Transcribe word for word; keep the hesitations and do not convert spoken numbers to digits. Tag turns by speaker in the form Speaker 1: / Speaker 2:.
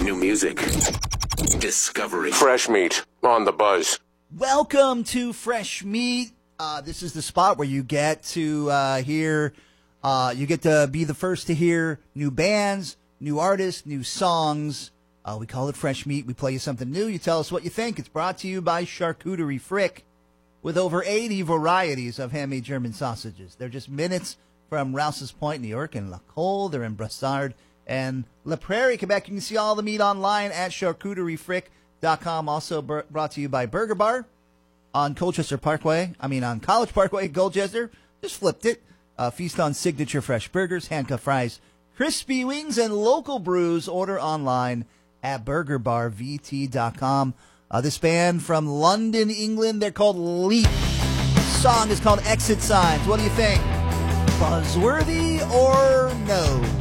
Speaker 1: New music. Discovery.
Speaker 2: Fresh meat on the buzz.
Speaker 3: Welcome to Fresh Meat. Uh, this is the spot where you get to uh, hear, uh, you get to be the first to hear new bands, new artists, new songs. Uh, we call it Fresh Meat. We play you something new. You tell us what you think. It's brought to you by Charcuterie Frick, with over eighty varieties of handmade German sausages. They're just minutes from Rouse's Point, New York, and La Colle. They're in Brassard and La Prairie, Quebec. You can see all the meat online at charcuterie frick dot com. Also br- brought to you by Burger Bar on Colchester Parkway. I mean, on College Parkway, Colchester. Just flipped it. Uh, feast on signature fresh burgers, handcuff fries, crispy wings, and local brews. Order online at burger bar v t dot com. Uh, this band from London, England, they're called Leap. The song is called Exit Signs. What do you think? Buzzworthy or no?